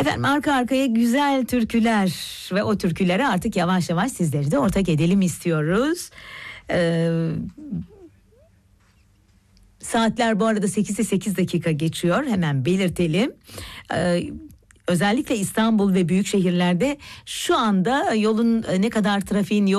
Efendim arka arkaya güzel türküler ve o türkülere artık yavaş yavaş sizleri de ortak edelim istiyoruz. Saatler bu arada 8'e 8 dakika geçiyor, hemen belirtelim. Özellikle İstanbul ve büyük şehirlerde şu anda yolun ne kadar trafiğin